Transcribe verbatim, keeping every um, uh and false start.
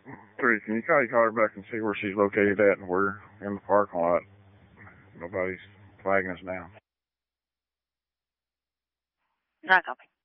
Three, can you call your caller back and see where she's located at and where in the parking lot? Nobody's flagging us down. Not copy.